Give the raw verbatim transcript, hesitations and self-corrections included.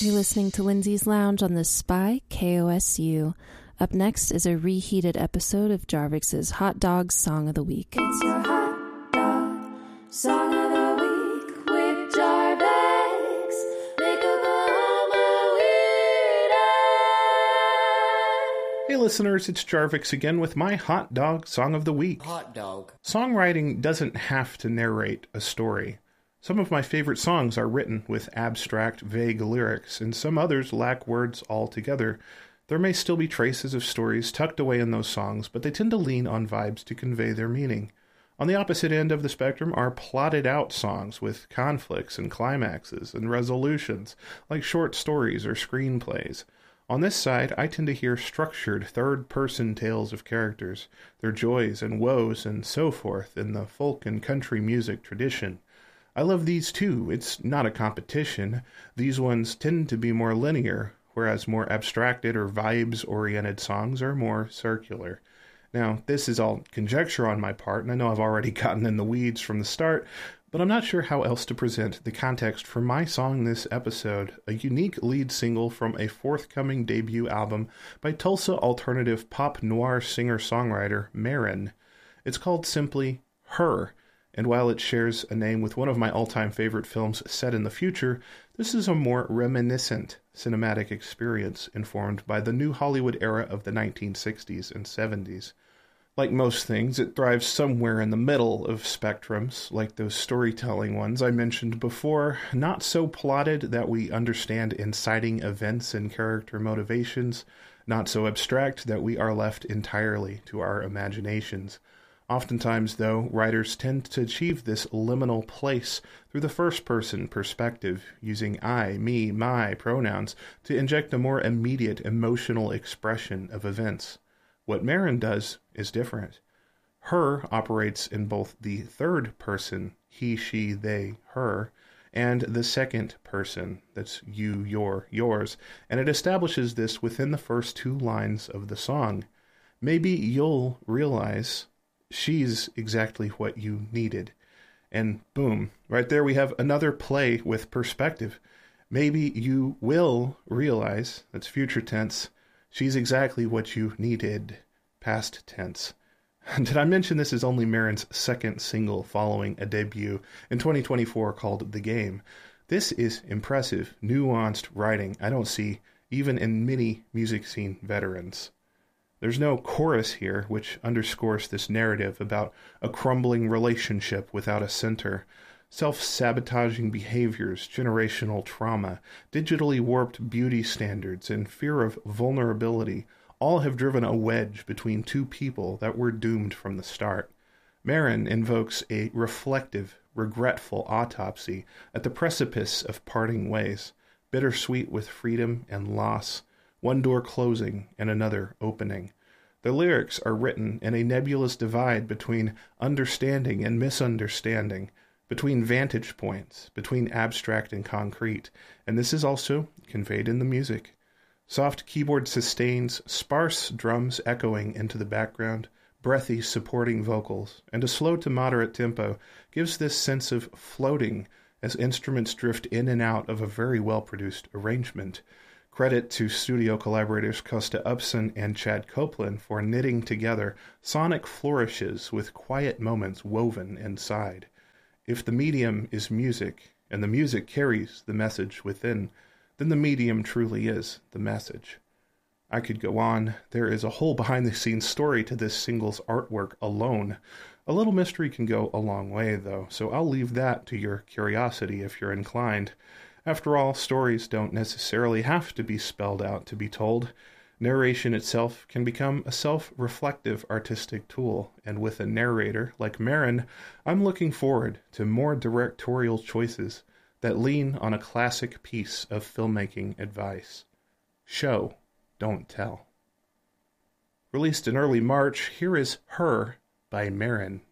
You're listening to Lindsay's Lounge on the Spy K O S U. Up next is a reheated episode of Jarvik's Hot Dog Song of the Week. It's your Hot Dog Song of the Week with Jarvik's. Make Oklahoma weird eye. Hey listeners, it's Jarvik's again with my Hot Dog Song of the Week. Hot dog. Songwriting doesn't have to narrate a story. Some of my favorite songs are written with abstract, vague lyrics, and some others lack words altogether. There may still be traces of stories tucked away in those songs, but they tend to lean on vibes to convey their meaning. On the opposite end of the spectrum are plotted-out songs with conflicts and climaxes and resolutions, like short stories or screenplays. On this side, I tend to hear structured third-person tales of characters, their joys and woes and so forth in the folk and country music tradition. I love these too. It's not a competition. These ones tend to be more linear, whereas more abstracted or vibes-oriented songs are more circular. Now, this is all conjecture on my part, and I know I've already gotten in the weeds from the start, but I'm not sure how else to present the context for my song this episode, a unique lead single from a forthcoming debut album by Tulsa alternative pop noir singer-songwriter Maren. It's called simply Her, and while it shares a name with one of my all-time favorite films set in the future, this is a more reminiscent cinematic experience informed by the new Hollywood era of the nineteen sixties and seventies. Like most things, it thrives somewhere in the middle of spectrums, like those storytelling ones I mentioned before, not so plotted that we understand inciting events and character motivations, not so abstract that we are left entirely to our imaginations. Oftentimes, though, writers tend to achieve this liminal place through the first-person perspective, using I, me, my pronouns to inject a more immediate emotional expression of events. What Maren does is different. Her operates in both the third person, he, she, they, her, and the second person, that's you, your, yours, and it establishes this within the first two lines of the song. Maybe you'll realize she's exactly what you needed. And boom, right there we have another play with perspective. Maybe you will realize, that's future tense, she's exactly what you needed, past tense. Did I mention this is only Maren's second single following a debut in twenty twenty-four called The Game? This is impressive, nuanced writing I don't see even in many music scene veterans. There's no chorus here, which underscores this narrative about a crumbling relationship without a center, self-sabotaging behaviors, generational trauma, digitally warped beauty standards, and fear of vulnerability all have driven a wedge between two people that were doomed from the start. Maren invokes a reflective, regretful autopsy at the precipice of parting ways, bittersweet with freedom and loss, one door closing and another opening. The lyrics are written in a nebulous divide between understanding and misunderstanding, between vantage points, between abstract and concrete, and this is also conveyed in the music. Soft keyboard sustains, sparse drums echoing into the background, breathy supporting vocals, and a slow to moderate tempo gives this sense of floating as instruments drift in and out of a very well-produced arrangement. Credit to studio collaborators Costa Upson and Chad Copeland for knitting together sonic flourishes with quiet moments woven inside. If the medium is music, and the music carries the message within, then the medium truly is the message. I could go on. There is a whole behind-the-scenes story to this single's artwork alone. A little mystery can go a long way, though, so I'll leave that to your curiosity if you're inclined. After all, stories don't necessarily have to be spelled out to be told. Narration itself can become a self-reflective artistic tool, and with a narrator like Maren, I'm looking forward to more directorial choices that lean on a classic piece of filmmaking advice. Show, don't tell. Released in early March, here is Her by Maren.